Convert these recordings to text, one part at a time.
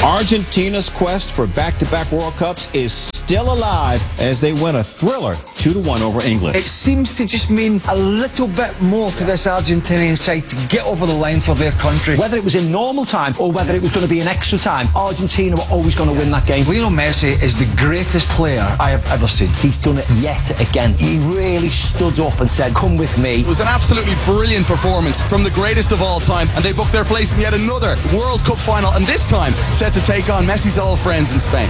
Argentina's quest for back-to-back World Cups is still alive as they win a thriller 2-1 over England. It seems to just mean a little bit more to this Argentinian side to get over the line for their country. Whether it was in normal time or whether it was going to be in extra time, Argentina were always going to win that game. Lionel Messi is the greatest player I have ever seen. He's done it yet again. He really stood up and said, come with me. It was an absolutely brilliant performance from the greatest of all time, and they booked their place in yet another World Cup final, and this time set to take on Messi's old friends in Spain.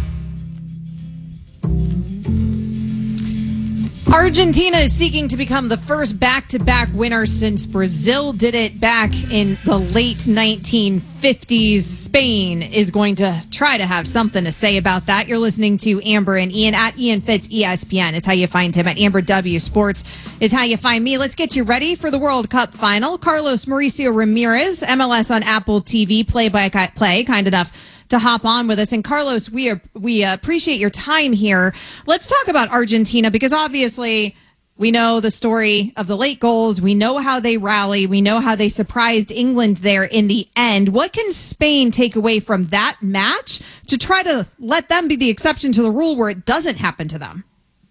Argentina is seeking to become the first back-to-back winner since Brazil did it back in the late 1950s. Spain is going to try to have something to say about that. You're listening to Amber and Ian at Ian Fitz ESPN is how you find him. At Amber W Sports is how you find me. Let's get you ready for the World Cup final. Carlos Mauricio Ramirez, MLS on Apple TV, play-by-play, kind enough to hop on with us. And Carlos, we appreciate your time here. Let's talk about Argentina, because obviously we know the story of the late goals. We know how they rally. We know how they surprised England there in the end. What can Spain take away from that match to try to let them be the exception to the rule where it doesn't happen to them?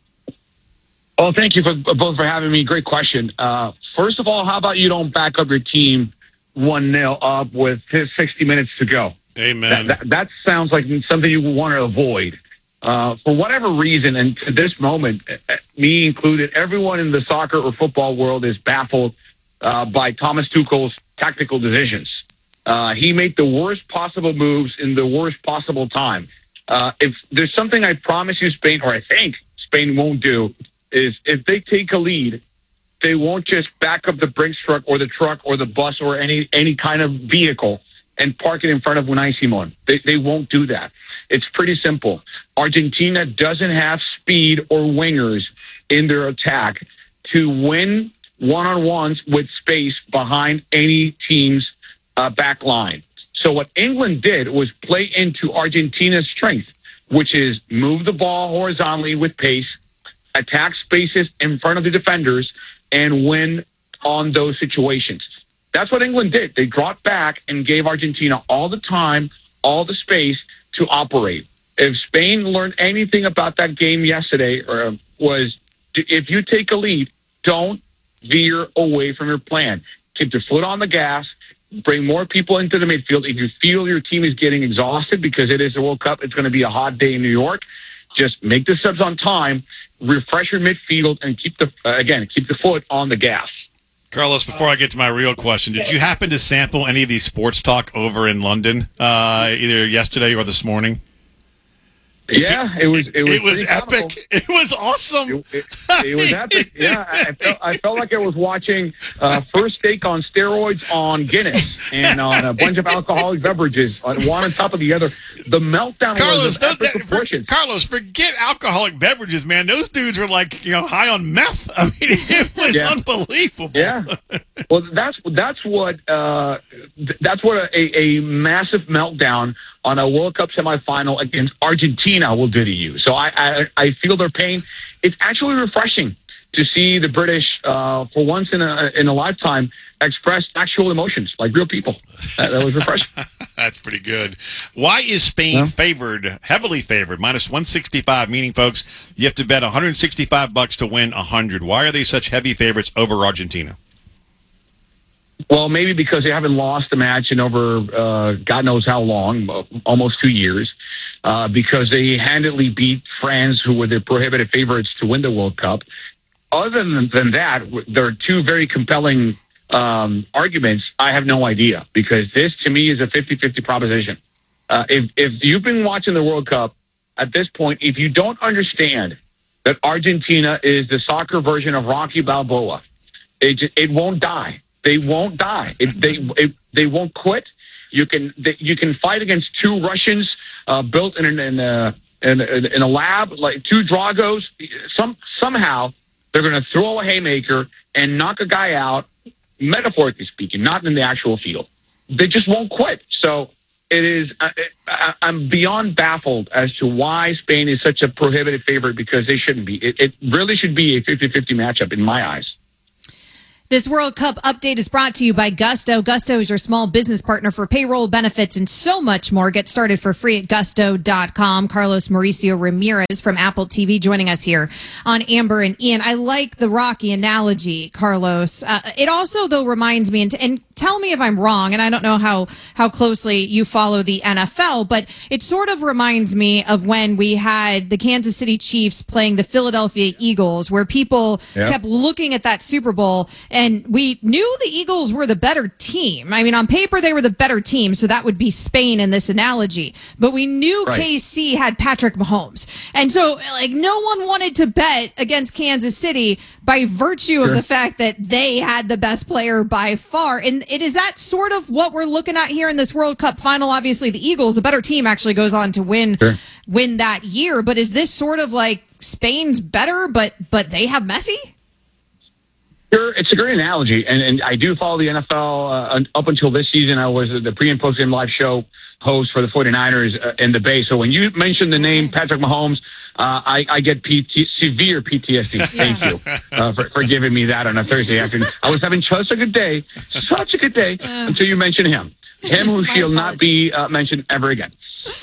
Well, thank you both for having me. Great question. First of all, how about you don't back up your team 1-0 up with 60 minutes to go? Amen. That sounds like something you want to avoid. For whatever reason, and to this moment, me included, everyone in the soccer or football world is baffled by Thomas Tuchel's tactical decisions. He made the worst possible moves in the worst possible time. If there's something I promise you Spain, or I think Spain won't do, is if they take a lead, they won't just back up the Brinks truck or the bus or any kind of vehicle and park it in front of Unai Simon. They won't do that. It's pretty simple. Argentina doesn't have speed or wingers in their attack to win one-on-ones with space behind any team's back line. So what England did was play into Argentina's strength, which is move the ball horizontally with pace, attack spaces in front of the defenders, and win on those situations. That's what England did. They dropped back and gave Argentina all the time, all the space to operate. If Spain learned anything about that game yesterday, was if you take a lead, don't veer away from your plan. Keep your foot on the gas, bring more people into the midfield. If you feel your team is getting exhausted because it is the World Cup, it's going to be a hot day in New York, just make the subs on time, refresh your midfield, and keep the foot on the gas. Carlos, before I get to my real question, did you happen to sample any of these sports talk over in London, either yesterday or this morning? Yeah, it was epic. It was awesome. It was epic. Yeah, I felt like I was watching First Steak on steroids on Guinness and on a bunch of alcoholic beverages, one on top of the other. The meltdown was of epic proportions. Carlos, forget alcoholic beverages, man. Those dudes were like, high on meth. I mean, it was unbelievable. Yeah. Well, that's what a massive meltdown on a World Cup semifinal against Argentina will do to you. So I feel their pain. It's actually refreshing to see the British, for once in a lifetime, express actual emotions like real people. That was refreshing. That's pretty good. Why is Spain heavily favored, minus 165, meaning, folks, you have to bet $165 to win 100. Why are they such heavy favorites over Argentina? Well, maybe because they haven't lost a match in over God knows how long, almost 2 years, because they handily beat France, who were the prohibited favorites to win the World Cup. Other than that, there are two very compelling arguments. I have no idea, because this, to me, is a 50-50 proposition. If you've been watching the World Cup, at this point, if you don't understand that Argentina is the soccer version of Rocky Balboa, it won't die. They won't die. They won't quit. You can fight against two Russians built in a lab, like two Dragos. Somehow they're going to throw a haymaker and knock a guy out, metaphorically speaking, not in the actual field. They just won't quit. So it is. I'm beyond baffled as to why Spain is such a prohibitive favorite, because they shouldn't be. It really should be a 50-50 matchup in my eyes. This World Cup update is brought to you by Gusto. Gusto is your small business partner for payroll, benefits, and so much more. Get started for free at gusto.com. Carlos Mauricio Ramirez from Apple TV joining us here on Amber and Ian. I like the Rocky analogy, Carlos. It also, though, reminds me, and tell me if I'm wrong, and I don't know how closely you follow the NFL, but it sort of reminds me of when we had the Kansas City Chiefs playing the Philadelphia Eagles, where people kept looking at that Super Bowl, and we knew the Eagles were the better team. I mean, on paper, they were the better team, so that would be Spain in this analogy. But we knew KC had Patrick Mahomes. And so, like, no one wanted to bet against Kansas City by virtue of the fact that they had the best player by far. And it is that sort of what we're looking at here in this World Cup final. Obviously, the Eagles, a better team, actually goes on to win that year. But is this sort of like Spain's better, but they have Messi? Sure, it's a great analogy, and I do follow the NFL. Up until this season, I was the pre- and post-game live show host for the 49ers in the Bay. So when you mentioned the name Patrick Mahomes, I get severe PTSD. Thank you for giving me that on a Thursday afternoon. I was having such a good day, until you mentioned him. Him who shall not be mentioned ever again.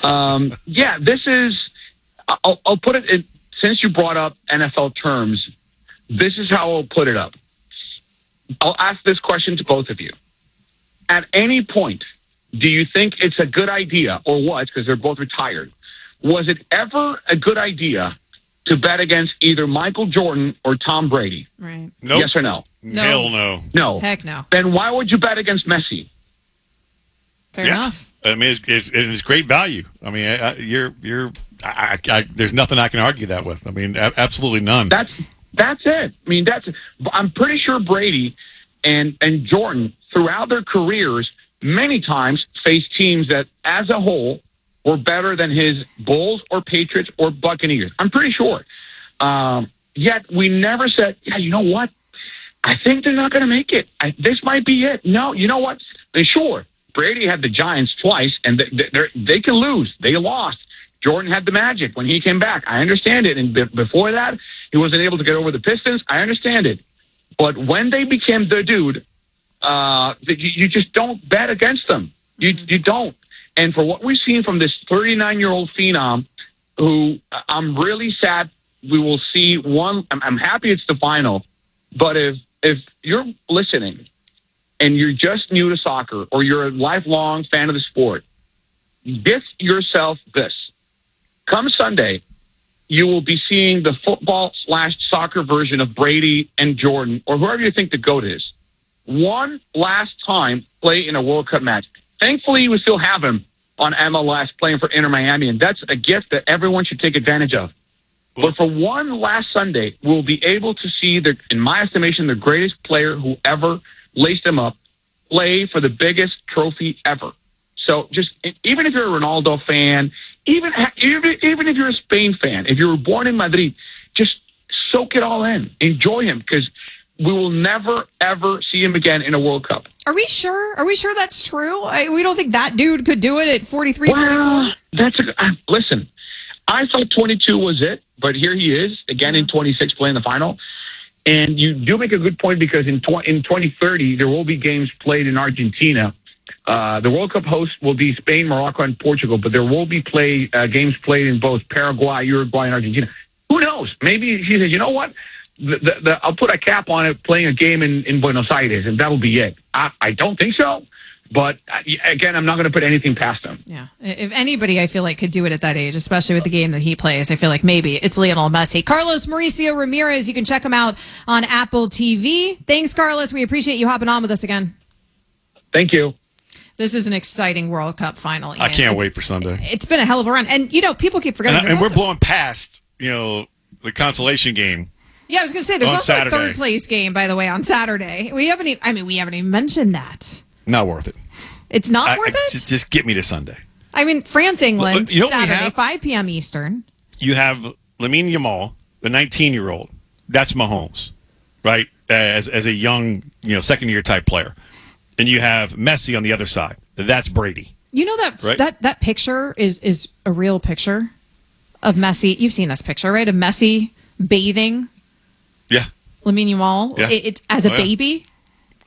This is, I'll put it, since you brought up NFL terms, this is how I'll put it up. I'll ask this question to both of you. At any point, do you think it's a good idea, or was, because they're both retired, was it ever a good idea to bet against either Michael Jordan or Tom Brady? Right. Nope. Yes or no? Hell no. No. Heck no. Then why would you bet against Messi? Fair enough. I mean, it's great value. I mean, there's nothing I can argue that with. I mean, absolutely none. That's it. I mean, I'm pretty sure Brady and Jordan throughout their careers many times faced teams that as a whole were better than his Bulls or Patriots or Buccaneers. I'm pretty sure. Yet we never said, yeah, you know what? I think they're not going to make it. This might be it. No, you know what? Sure, Brady had the Giants twice, and they can lose. They lost. Jordan had the Magic when he came back. I understand it. And before that, he wasn't able to get over the Pistons. I understand it. But when they became the dude, you just don't bet against them. You don't. And for what we've seen from this 39-year-old phenom, who I'm really sad we will see one. I'm happy it's the final. But if you're listening and you're just new to soccer or you're a lifelong fan of the sport, get yourself this. Come Sunday, you will be seeing the football/soccer version of Brady and Jordan, or whoever you think the GOAT is, one last time play in a World Cup match. Thankfully, we still have him on MLS playing for Inter Miami, and that's a gift that everyone should take advantage of. But for one last Sunday, we'll be able to see, in my estimation, the greatest player who ever laced him up play for the biggest trophy ever. So just, even if you're a Ronaldo fan, even if you're a Spain fan, if you were born in Madrid, just soak it all in. Enjoy him, because we will never, ever see him again in a World Cup. Are we sure? Are we sure that's true? We don't think that dude could do it at 43, 44? Listen, I thought 22 was it, but here he is, again in 26 playing the final. And you do make a good point, because in 2030, there will be games played in Argentina. The World Cup host will be Spain, Morocco, and Portugal, but there will be games played in both Paraguay, Uruguay, and Argentina. Who knows? Maybe he says, you know what? I'll put a cap on it playing a game in Buenos Aires, and that'll be it. I don't think so. But again, I'm not going to put anything past him. Yeah. If anybody, I feel like, could do it at that age, especially with the game that he plays, I feel like maybe it's Lionel Messi. Carlos Mauricio Ramirez, you can check him out on Apple TV. Thanks, Carlos. We appreciate you hopping on with us again. Thank you. This is an exciting World Cup final. Ian. I can't wait for Sunday. It's been a hell of a run. And, people keep forgetting. And we're blowing past, the consolation game. Yeah, I was going to say, there's also Saturday. a third place game, by the way, on Saturday. We haven't even mentioned that. Not worth it. It's not worth it? Just get me to Sunday. I mean, France, England, You know Saturday, 5 p.m. Eastern. You have Lamine Yamal, the 19-year-old. That's Mahomes, right? As a young, second-year type player. And you have Messi on the other side. That's Brady. You know that picture is a real picture of Messi. You've seen this picture, right? Of Messi bathing. Yeah. Lamine Yamal. Yeah. It's as a baby.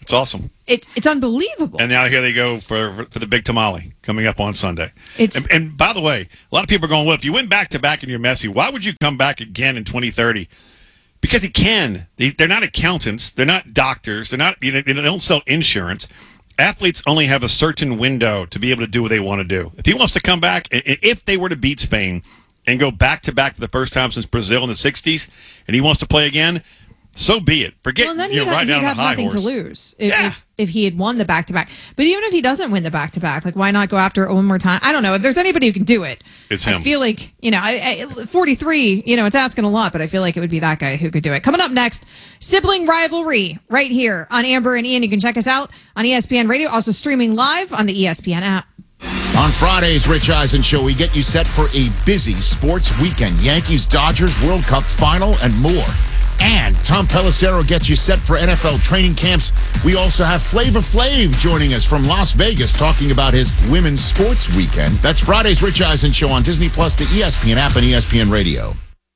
It's awesome. It's unbelievable. And now here they go for the big tamale coming up on Sunday. And by the way, a lot of people are going, well, if you went back-to-back and you're Messi, why would you come back again in 2030? Because he can. They're not accountants. They're not doctors. They're not. They don't sell insurance. Athletes only have a certain window to be able to do what they want to do. If he wants to come back, if they were to beat Spain and go back-to-back for the first time since Brazil in the 60s, and he wants to play again, so be it. Forget, well, then he'd have nothing horse. to lose if he had won the back-to-back. But even if he doesn't win the back-to-back, like, why not go after it one more time? I don't know. If there's anybody who can do it, it's him. I feel like, 43, it's asking a lot, but I feel like it would be that guy who could do it. Coming up next, sibling rivalry right here on Amber and Ian. You can check us out on ESPN Radio, also streaming live on the ESPN app. On Friday's Rich Eisen Show, we get you set for a busy sports weekend. Yankees-Dodgers World Cup final and more. And Tom Pelissero gets you set for NFL training camps. We also have Flavor Flav joining us from Las Vegas talking about his women's sports weekend. That's Friday's Rich Eisen Show on Disney+, the ESPN app, and ESPN Radio.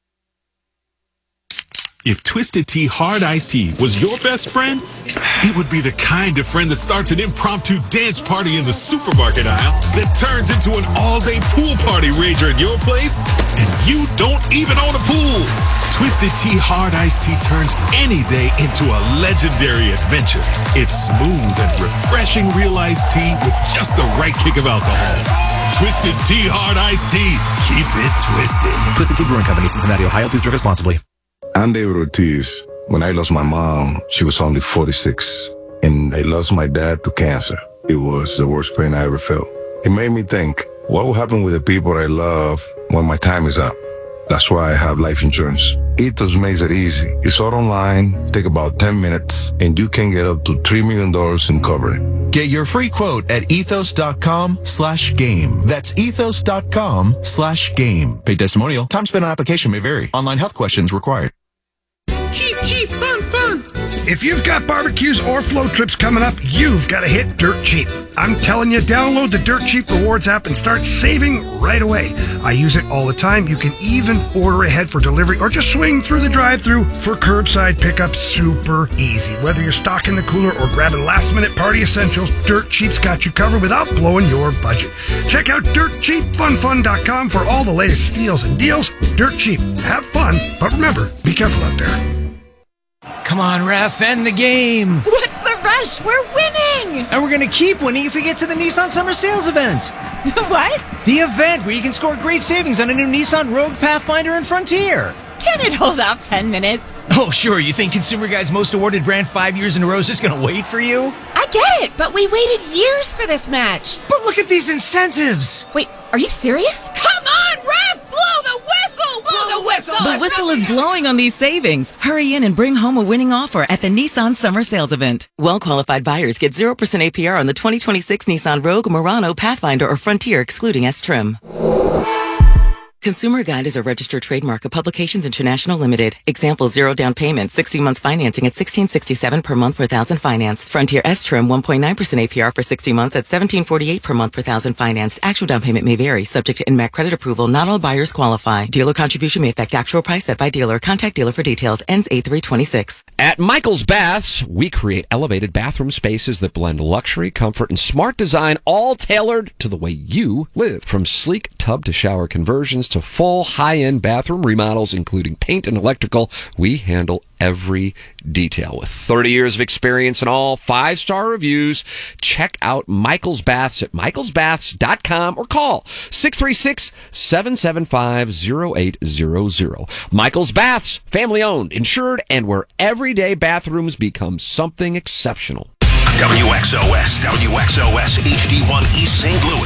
If Twisted Tea Hard Iced Tea was your best friend, it would be the kind of friend that starts an impromptu dance party in the supermarket aisle that turns into an all-day pool party rager at your place, and you don't even own a pool. Twisted Tea Hard Iced Tea turns any day into a legendary adventure. It's smooth and refreshing real iced tea with just the right kick of alcohol. Twisted Tea Hard Iced Tea. Keep it twisted. Twisted Tea Brewing Company, Cincinnati, Ohio. Please drink responsibly. I'm David Ortiz. When I lost my mom, she was only 46. And I lost my dad to cancer. It was the worst pain I ever felt. It made me think, what will happen with the people I love when my time is up? That's why I have life insurance. Ethos makes it easy. It's all online, take about 10 minutes, and you can get up to $3 million in coverage. Get your free quote at ethos.com/game. That's ethos.com/game. Paid testimonial. Time spent on application may vary. Online health questions required. Cheap, fun. If you've got barbecues or float trips coming up, you've got to hit Dirt Cheap. I'm telling you, download the Dirt Cheap Rewards app and start saving right away. I use it all the time. You can even order ahead for delivery or just swing through the drive-thru for curbside pickup. Super easy. Whether you're stocking the cooler or grabbing last-minute party essentials, Dirt Cheap's got you covered without blowing your budget. Check out DirtCheapFunFun.com for all the latest steals and deals. Dirt Cheap. Have fun, but remember, be careful out there. Come on, ref, end the game. What's the rush? We're winning. And we're going to keep winning if we get to the Nissan Summer Sales event. What? The event where you can score great savings on a new Nissan Rogue, Pathfinder, and Frontier. Can it hold off 10 minutes? Oh, sure. You think Consumer Guide's most awarded brand 5 years in a row is just going to wait for you? I get it, but we waited years for this match. But look at these incentives. Wait, are you serious? Come on, ref! Blow the whistle! Blow the whistle! The whistle is blowing on these savings. Hurry in and bring home a winning offer at the Nissan Summer Sales Event. Well-qualified buyers get 0% APR on the 2026 Nissan Rogue, Murano, Pathfinder, or Frontier, excluding S-Trim. Consumer Guide is a registered trademark of Publications International Limited. Example, 0 down payment, 60 months financing at $16.67 per month per thousand financed. Frontier S-Trim, 1.9% APR for 60 months at $17.48 per month per thousand financed. Actual down payment may vary, subject to INMAC credit approval. Not all buyers qualify. Dealer contribution may affect actual price set by dealer. Contact dealer for details. Ends 8/3/26. At Michael's Baths, we create elevated bathroom spaces that blend luxury, comfort, and smart design, all tailored to the way you live. From sleek tub to shower conversions to full high-end bathroom remodels, including paint and electrical, we handle every detail. With 30 years of experience and all 5-star reviews, check out Michael's Baths at michaelsbaths.com or call 636-775-0800. Michael's Baths, family-owned, insured, and where everyday bathrooms become something exceptional. WXOS HD1 East St. Louis.